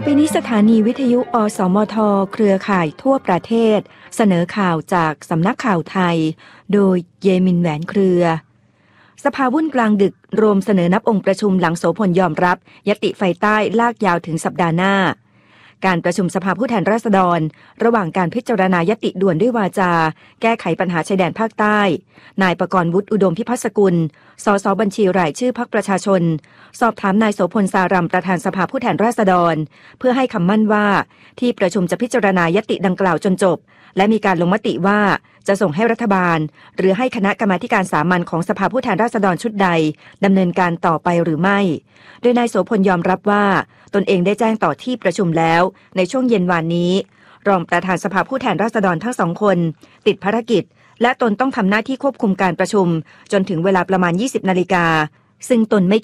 ไปนี้สถานีวิทยุอสมทเครือข่ายทั่วประเทศเสนอข่าวจากสำนักข่าวไทยโดยเยมินแหวนเครือสภาวุ่นกลางดึกรวมเสนอนับองค์ประชุมหลังโสพลยอมรับญัตติไฟใต้ลากยาวถึงสัปดาห์หน้าการประชุมสภาผู้แทนราษฎรระหว่างการพิจารณาญัตติด่วนด้วยวาจาแก้ไขปัญหาชายแดนภาคใต้นายประกรณ์วุฒิอุดมพิพัฒน์สกุลสสบัญชีรายชื่อพรรคประชาชนสอบถามนายโสพลสารัมประธานสภาผู้แทนราษฎรเพื่อให้คำมั่นว่าที่ประชุมจะพิจารณาญัตติดังกล่าวจนจบและมีการลงมติว่าจะส่งให้รัฐบาลหรือให้คณะกรรมาธิการสามัญของสภาผู้แทนราษฎรชุดใดดำเนินการต่อไปหรือไม่โดยนายโสพลยอมรับว่าตนเองได้แจ้งต่อที่ประชุมแล้วในช่วงเย็นวานนี้รองประธานสภาผู้แทนราษฎรทั้งสองคนติดภารกิจและตนต้องทำหน้าที่ควบคุมการประชุมจนถึงเวลาประมาณ 20 นาฬิกาซึ่งตนไม่